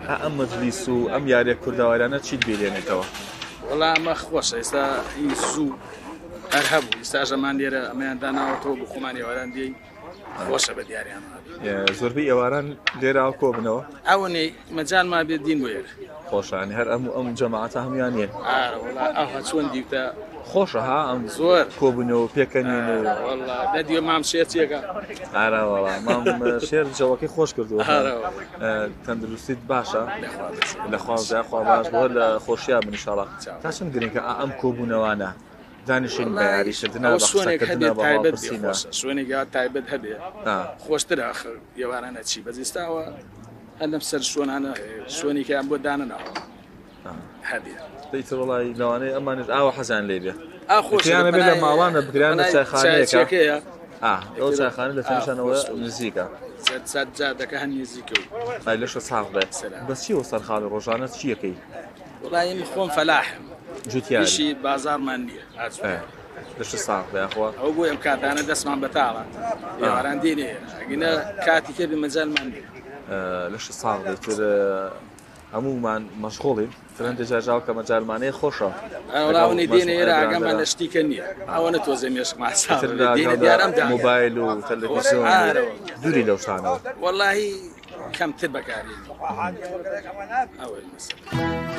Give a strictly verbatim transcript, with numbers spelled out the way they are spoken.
ئەم مەجلیس و ئەم یاریە کورداوایانە چیت بێنێتەوە؟ وەڵام ئەمە خۆشە ئێستا هی زوو هەر هەبوو ئێستا ژەمان لێرە ئەمەیان داناوەتەوە بۆ خۆمانی ئێواران دێی خۆشە بە دیاریان زۆربەی ئێواران لێرە کۆ بنەوە ئەوەنێ مەجانمان بێت دین بۆ ئێرە خۆشانی هەر ئەم ئەم جەماعەتە هەمویان هێن ئەوها چۆن دیوتە خۆشە ها ئەم زۆر کۆبوونەوە پێکەنین و دەدیوە مام شێرچێکە ئاراوەڵا مام شێر جەوەکەی خۆش کردووە تەندروستیت باشە لەخوازای خوا باش بۆ لە خۆشییا بنیشاڵە تا چەند گرنگکە ئەم کۆبوونەوانە دانیشین بە یاریکردنا شوێنێک تایبەت هەبێ خۆشترە ئێوارانە چی بەزیستاوە هەر لەم سەر شوێنانە شوێنێکیان بۆ دانەناوە هەبێ دەیتر وڵی لەوانەیە ئەمانش ئاوە حەزان لێ بێ خۆشیانە بێت لە ماڵانە بگران لە چایخانەیەکەیە ئەو ئەو چایخانە لە تەنیشانەوە نزیکە جادەکە هەن نزیکە و لەشە ساغ بێت بەس چیوە سەرخاڵی ڕۆژانە چیەکەی؟ وڵی خۆم فەلاحم جوتیاشی بازارمان نییە لەشە ساغ بێخوا ئەو بۆ ئەم کاتانە دەستمان بەتاڵە ئێواران دێنێ ئەگەنە کاتی کرد مەجالمان نیە لەشە ساغ دەیتر هەمومان مەشغوڵین فرەن دەجاژاو کە مەجارمانەیە خۆشە ئەوڵاونی دێنە ئێرە ئاگەمان لە شتیکە نییە ئەوەنە تۆزە مێشقماسا موبایل و تەلەڤیزیۆن دووری لەو شتانەوە وەڵاهی کەمتر بەکارێنی ئەوەی مەسەلە